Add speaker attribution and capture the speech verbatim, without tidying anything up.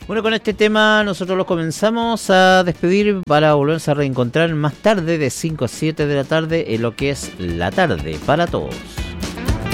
Speaker 1: Bueno, con este tema nosotros los comenzamos a despedir para volvernos a reencontrar más tarde de cinco a siete de la tarde en lo que es La Tarde para Todos.